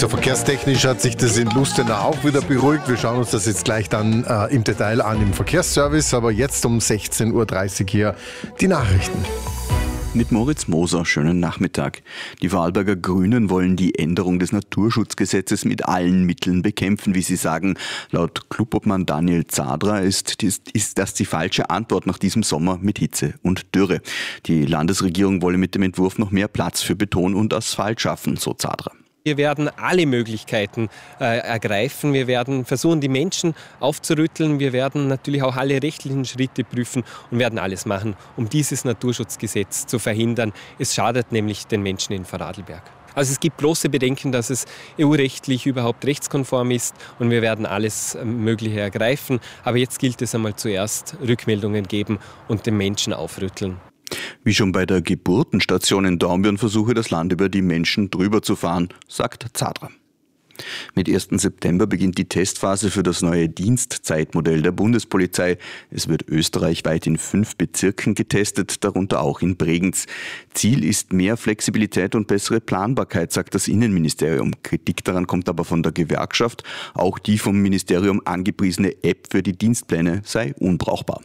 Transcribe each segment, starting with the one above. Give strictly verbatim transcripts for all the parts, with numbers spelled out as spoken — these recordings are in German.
So, verkehrstechnisch hat sich das in Lustenau auch wieder beruhigt. Wir schauen uns das jetzt gleich dann äh, im Detail an im Verkehrsservice. Aber jetzt um sechzehn Uhr dreißig hier die Nachrichten. Mit Moritz Moser, schönen Nachmittag. Die Vorarlberger Grünen wollen die Änderung des Naturschutzgesetzes mit allen Mitteln bekämpfen, wie sie sagen. Laut Clubobmann Daniel Zadra ist, ist das die falsche Antwort nach diesem Sommer mit Hitze und Dürre. Die Landesregierung wolle mit dem Entwurf noch mehr Platz für Beton und Asphalt schaffen, so Zadra. Wir werden alle Möglichkeiten äh, ergreifen. Wir werden versuchen, die Menschen aufzurütteln. Wir werden natürlich auch alle rechtlichen Schritte prüfen und werden alles machen, um dieses Naturschutzgesetz zu verhindern. Es schadet nämlich den Menschen in Vorarlberg. Also es gibt große Bedenken, dass es E U-rechtlich überhaupt rechtskonform ist und wir werden alles Mögliche ergreifen. Aber jetzt gilt es einmal zuerst Rückmeldungen geben und den Menschen aufrütteln. Wie schon bei der Geburtenstation in Dornbirn versuche das Land über die Menschen drüber zu fahren, sagt Zadra. Mit ersten September beginnt die Testphase für das neue Dienstzeitmodell der Bundespolizei. Es wird österreichweit in fünf Bezirken getestet, darunter auch in Bregenz. Ziel ist mehr Flexibilität und bessere Planbarkeit, sagt das Innenministerium. Kritik daran kommt aber von der Gewerkschaft. Auch die vom Ministerium angepriesene App für die Dienstpläne sei unbrauchbar.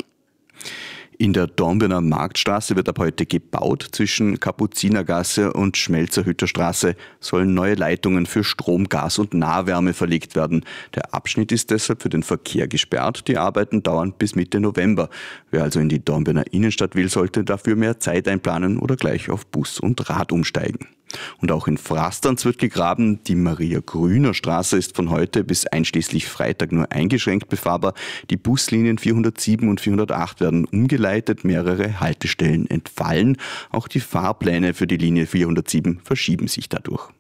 In der Dornbirner Marktstraße wird ab heute gebaut. Zwischen Kapuzinergasse und Schmelzerhütterstraße sollen neue Leitungen für Strom, Gas und Nahwärme verlegt werden. Der Abschnitt ist deshalb für den Verkehr gesperrt. Die Arbeiten dauern bis Mitte November. Wer also in die Dornbirner Innenstadt will, sollte dafür mehr Zeit einplanen oder gleich auf Bus und Rad umsteigen. Und auch in Frastanz wird gegraben. Die Maria-Grüner-Straße ist von heute bis einschließlich Freitag nur eingeschränkt befahrbar. Die Buslinien vierhundertsieben und vierhundertacht werden umgeleitet, mehrere Haltestellen entfallen. Auch die Fahrpläne für die Linie vierhundertsieben verschieben sich dadurch.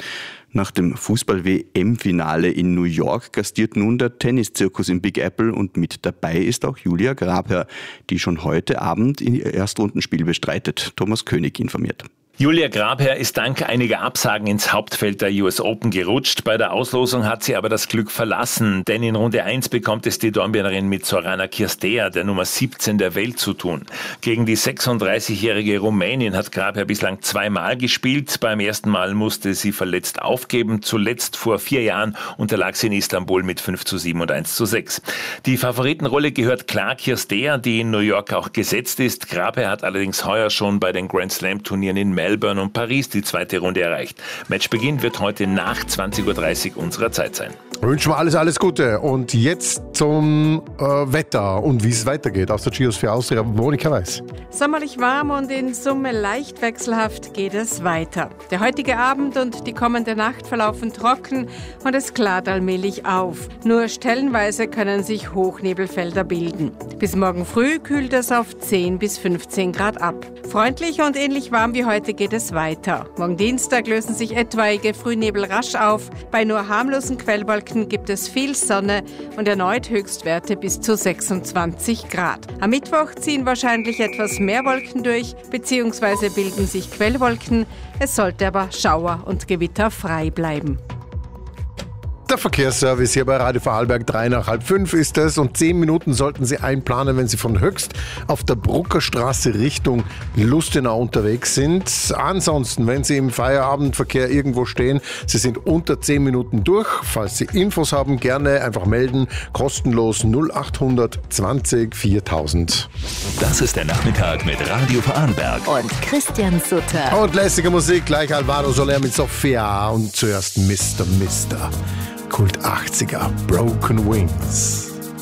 Nach dem Fußball-W M-Finale in New York gastiert nun der Tenniszirkus im Big Apple und mit dabei ist auch Julia Grabherr, die schon heute Abend ihr Erstrundenspiel bestreitet. Thomas König informiert. Julia Grabherr ist dank einiger Absagen ins Hauptfeld der U S Open gerutscht. Bei der Auslosung hat sie aber das Glück verlassen, denn in Runde eins bekommt es die Dornbirnerin mit Sorana Cirstea, der Nummer siebzehn der Welt, zu tun. Gegen die sechsunddreißigjährige Rumänin hat Grabherr bislang zweimal gespielt. Beim ersten Mal musste sie verletzt aufgeben. Zuletzt vor vier Jahren unterlag sie in Istanbul mit fünf zu sieben und eins zu sechs. Die Favoritenrolle gehört klar Cirstea, die in New York auch gesetzt ist. Grabherr hat allerdings heuer schon bei den Grand Slam Turnieren in Melbourne Melbourne und Paris die zweite Runde erreicht. Matchbeginn wird heute nach zwanzig Uhr dreißig unserer Zeit sein. Wünschen wir alles, alles Gute. Und jetzt zum äh, Wetter und wie es weitergeht aus der Geosphere Austria. Monika Weiß. Sommerlich warm und in Summe leicht wechselhaft geht es weiter. Der heutige Abend und die kommende Nacht verlaufen trocken und es klart allmählich auf. Nur stellenweise können sich Hochnebelfelder bilden. Bis morgen früh kühlt es auf zehn bis fünfzehn Grad ab. Freundlich und ähnlich warm wie heute geht es weiter. Morgen Dienstag lösen sich etwaige Frühnebel rasch auf. Bei nur harmlosen Quellwolken gibt es viel Sonne und erneut Höchstwerte bis zu sechsundzwanzig Grad. Am Mittwoch ziehen wahrscheinlich etwas mehr Wolken durch, beziehungsweise bilden sich Quellwolken. Es sollte aber Schauer und Gewitter frei bleiben. Der Verkehrsservice hier bei Radio Vorarlberg, drei nach halb fünf ist es und zehn Minuten sollten Sie einplanen, wenn Sie von Höchst auf der Bruckerstraße Richtung Lustenau unterwegs sind. Ansonsten, wenn Sie im Feierabendverkehr irgendwo stehen, Sie sind unter zehn Minuten durch. Falls Sie Infos haben, gerne einfach melden. Kostenlos null acht hundert zwanzig viertausend. Das ist der Nachmittag mit Radio Vorarlberg. Und Christian Sutter. Und lässige Musik, gleich Alvaro Soler mit Sophia und zuerst Mister Mister. Kult achtziger, Broken Wings.